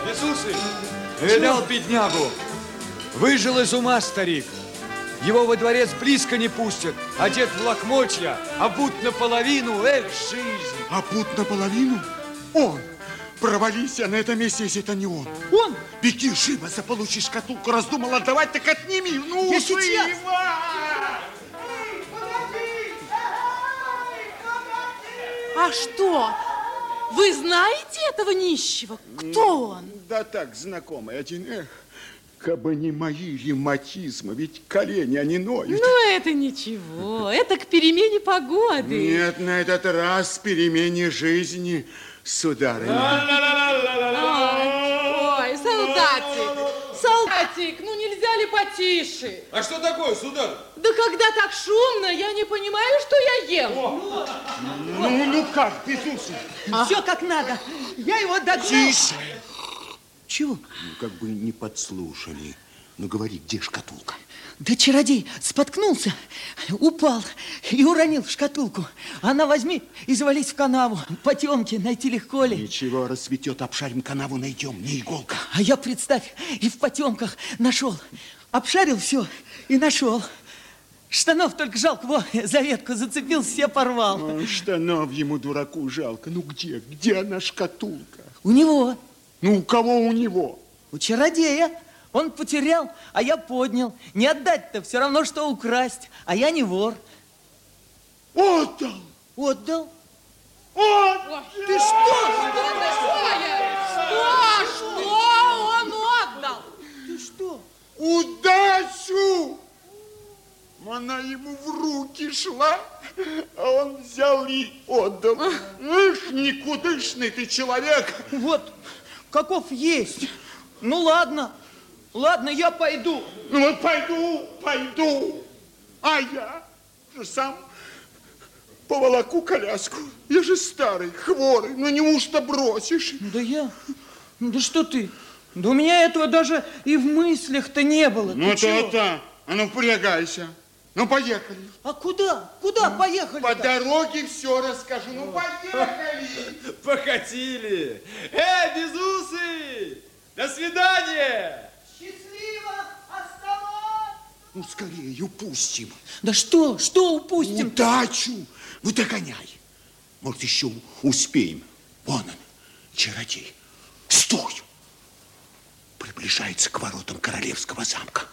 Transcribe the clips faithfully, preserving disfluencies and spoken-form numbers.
Иисусы, видал беднягу. Выжил из ума старик. Его во дворец близко не пустят. Одет в лохмотья, обут наполовину. Эх, жизнь. Обут наполовину? Он. Провались я на этом месте, если это не он. Он? Беги живо, заполучи шкатулку. Раздумал отдавать, так отними. Ну, я живо! сейчас. А что? Вы знаете этого нищего? Кто он? Да так, знакомый один. Эх, кабы не мои ревматизмы, ведь колени, они ноют. Ну, это ничего. Это к перемене погоды. Нет, на этот раз перемене жизни, сударыня. Ой, солдатик, солдатик, ну нельзя ли потише? А что такое, сударь? Да когда так шумно, я не понимаю, что я ем. Ну, ну как, безусый? А? Все как надо. Я его догнал. Тише. Чего? Ну, как бы не подслушали. Ну, говори, где шкатулка? Да чародей споткнулся, упал и уронил шкатулку. Она возьми и завались в канаву. Потемки найти легко ли? Ничего, рассветет, обшарим канаву, найдем, не иголка. А я, представь, и в потемках нашел. Обшарил все и нашел. Штанов только жалко, во, за ветку зацепился, все порвал. Ну, штанов ему, дураку, жалко. Ну, где, где она шкатулка? У него. Ну, у кого у него? У чародея. Он потерял, а я поднял. Не отдать-то все равно, что украсть. А я не вор. Отдал! Отдал. Отдал! Ты что? Что такое? Что? Что он отдал? Ты что? Удачу! Она ему в руки шла, а он взял и отдал. Эх, никудышный ты человек. Вот, каков есть. Ну, ладно. Ладно, я пойду. Ну вот пойду, пойду. А я же сам поволоку коляску. Я же старый, хворый. Ну неужто бросишь? Да я... Да что ты? Да у меня этого даже и в мыслях-то не было. Ну то-то. А ну впрягайся. Ну поехали. А куда? Куда ну, поехали? По дороге все расскажу. Ну поехали. Покатили. Эй, безусы! До свидания! Счастливо! Оставай! Ну, скорее, упустим. Да что? Что упустим? Удачу! Ну, догоняй. Может, еще успеем. Вон он, чародей. Стой! Приближается к воротам королевского замка.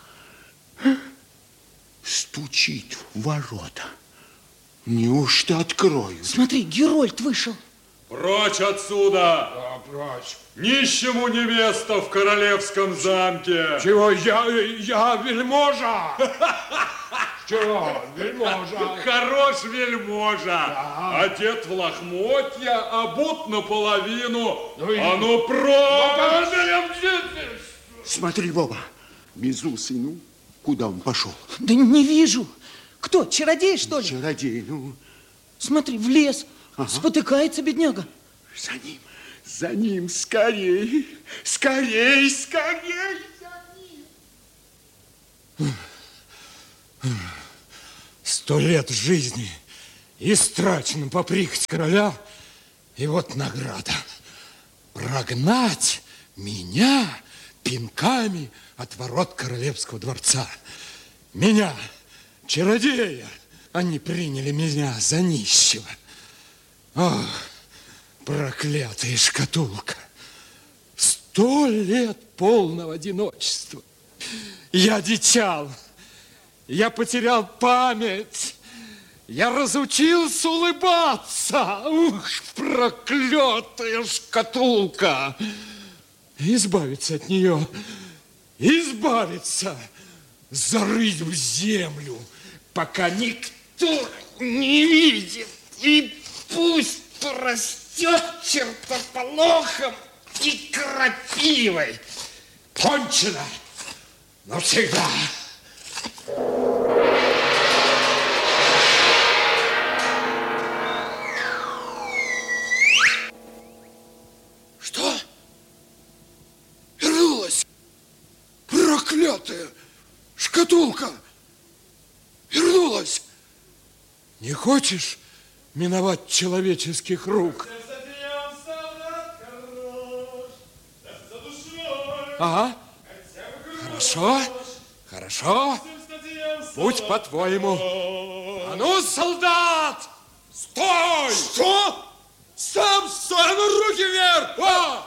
Стучит в ворота. Неужто откроют? Смотри, Герольд вышел. Прочь отсюда! Да, прочь. Нищему невеста в королевском замке. Чего? Я, я вельможа. Чего? Вельможа. Хорош вельможа. Да. Одет в лохмотья, обут наполовину. Ну и- А ну прочь! Смотри, Вова, безусый, ну, куда он пошел? Да не вижу. Кто, чародей, что ли? Чародей, ну. Смотри, в лес. Ага. Спотыкается бедняга. За ним, за ним, скорей, скорей, скорей, за ним. Сто лет жизни истрачено по прихоти короля, и вот награда. Прогнать меня пинками от ворот королевского дворца. Меня, чародея, они приняли меня за нищего. Ох, проклятая шкатулка. Сто лет полного одиночества. Я одичал. Я потерял память. Я разучился улыбаться. Ух, проклятая шкатулка. Избавиться от нее. Избавиться. Зарыть в землю, пока никто не видит. И пусть порастет чертополохом и крапивой. Кончено навсегда. Что? Вернулась? Проклятая шкатулка! Вернулась! Не хочешь миновать человеческих рук? Солдат хорош, за душу Ага. Хорошо, хорошо. Будь по-твоему. А ну, солдат! Стой! Что? Сам стой, а ну руки вверх! О!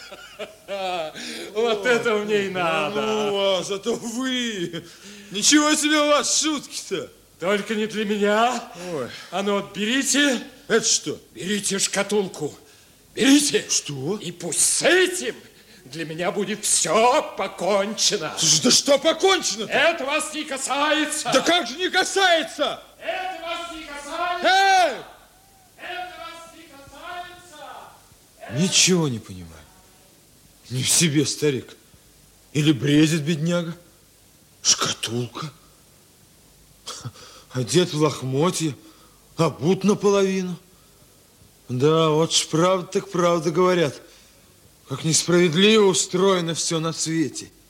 Вот это мне и надо. Ну, а зато вы. Ничего себе у вас шутки-то. Только не для меня. Ой. А ну вот берите. Это что? Берите шкатулку. Берите. Что? И пусть с этим для меня будет все покончено. Да что покончено-то? Это вас не касается. Да как же не касается? Это вас не касается. Эй! Это вас не касается. Ничего не понимаю. Не в себе старик. Или бредит бедняга. Шкатулка. Одет в лохмотье, обут наполовину. Да, вот ж правда так правда говорят. Как несправедливо устроено все на свете.